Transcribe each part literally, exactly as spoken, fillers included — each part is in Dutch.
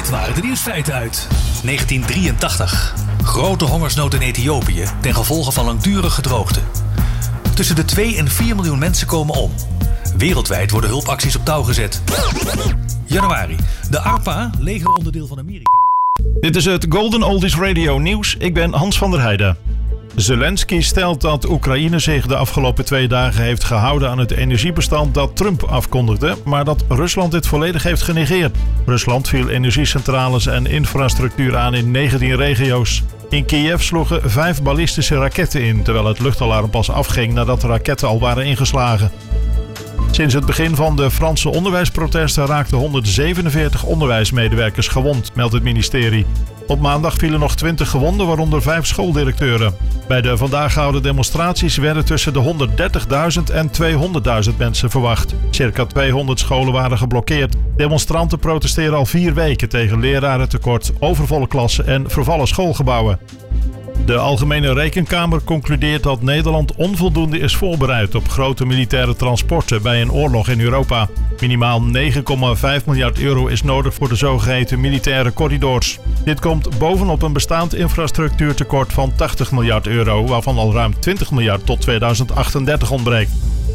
waren de nieuwsfeiten uit. negentien drieëntachtig. Grote hongersnood in Ethiopië ten gevolge van langdurige droogte. Tussen de twee en vier miljoen mensen komen om. Wereldwijd worden hulpacties op touw gezet. Januari. De A R P A, legeronderdeel van Amerika. Dit is het Golden Oldies Radio Nieuws. Ik ben Hans van der Heijden. Zelensky stelt dat Oekraïne zich de afgelopen twee dagen heeft gehouden aan het energiebestand dat Trump afkondigde, maar dat Rusland dit volledig heeft genegeerd. Rusland viel energiecentrales en infrastructuur aan in negentien regio's. In Kiev sloegen vijf ballistische raketten in, terwijl het luchtalarm pas afging nadat de raketten al waren ingeslagen. Sinds het begin van de Franse onderwijsprotesten raakten honderdzevenenveertig onderwijsmedewerkers gewond, meldt het ministerie. Op maandag vielen nog twintig gewonden, waaronder vijf schooldirecteuren. Bij de vandaag gehouden demonstraties werden tussen de honderddertigduizend en tweehonderdduizend mensen verwacht. Circa tweehonderd scholen waren geblokkeerd. Demonstranten protesteren al vier weken tegen lerarentekort, overvolle klassen en vervallen schoolgebouwen. De Algemene Rekenkamer concludeert dat Nederland onvoldoende is voorbereid op grote militaire transporten bij een oorlog in Europa. Minimaal negen komma vijf miljard euro is nodig voor de zogeheten militaire corridors. Dit komt bovenop een bestaand infrastructuurtekort van tachtig miljard euro, waarvan al ruim twintig miljard tot tweeduizend achtendertig ontbreekt.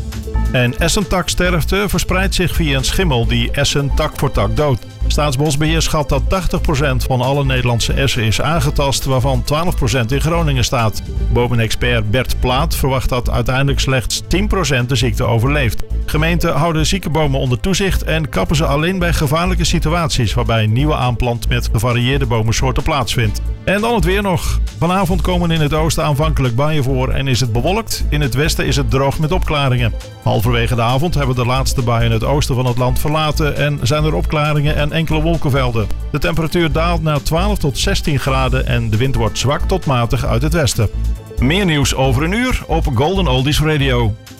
En essentaksterfte verspreidt zich via een schimmel die essen tak voor tak doodt. Staatsbosbeheer schat dat tachtig procent van alle Nederlandse essen is aangetast, waarvan twaalf procent in Groningen staat. Bomenexpert Bert Plaat verwacht dat uiteindelijk slechts tien procent de ziekte overleeft. Gemeenten houden zieke bomen onder toezicht en kappen ze alleen bij gevaarlijke situaties waarbij nieuwe aanplant met gevarieerde bomensoorten plaatsvindt. En dan het weer nog. Vanavond komen in het oosten aanvankelijk buien voor en is het bewolkt. In het westen is het droog met opklaringen. Halverwege de avond hebben de laatste buien het oosten van het land verlaten en zijn er opklaringen en enkele wolkenvelden. De temperatuur daalt naar twaalf tot zestien graden en de wind wordt zwak tot matig uit het westen. Meer nieuws over een uur op Golden Oldies Radio.